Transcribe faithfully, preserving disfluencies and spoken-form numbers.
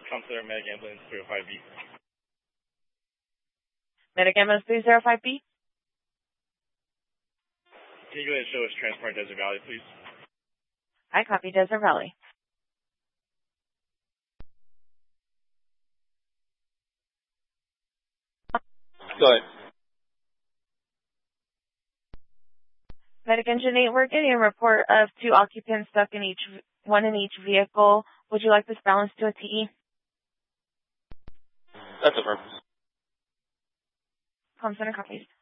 Counselor Medic Ambulance three oh five B. Medic Ambulance three oh five B. Can you go ahead and show us Transport Desert Valley, please? I copy Desert Valley. Go ahead. Medic Engine eight, we're getting a report of two occupants stuck in each, one in each vehicle. Would you like this balanced to a T E? That's affirmed. Com Center copies.